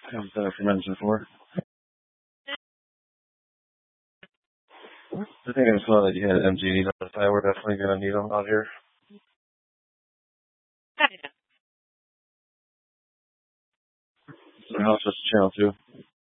Haven't done it for men's before. I think I saw that you had MGDs on the side. We're definitely going to need them out here. So house just channel 2.